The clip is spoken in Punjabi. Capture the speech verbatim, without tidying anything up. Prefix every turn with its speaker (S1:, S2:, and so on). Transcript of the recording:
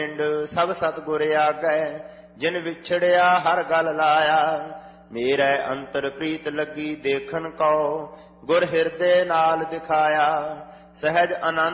S1: ਸਭ ਸਤਿਗੁਰ ਆਗੈ ਜਿਨ ਵਿਛੜਿਆ ਹਰ ਗਲ ਲਾਇਆ। ਮੇਰੇ ਅੰਤਰ ਪ੍ਰੀਤ ਲੱਗੀ ਦੇਖਣ ਕੋ ਗੁਰ ਹਿਰਦੇ ਨਾਲ ਦਿਖਾਇਆ। ਸਹਿਜ ਆਨੰਦ